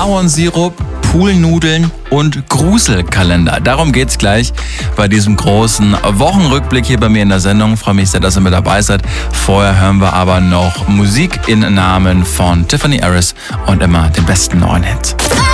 Ahornsirup, Poolnudeln und Gruselkalender. Darum geht's gleich bei diesem großen Wochenrückblick hier bei mir in der Sendung. Ich freue mich sehr, dass ihr mit dabei seid. Vorher hören wir aber noch Musik in Namen von Tiffany Harris und immer den besten neuen Hit.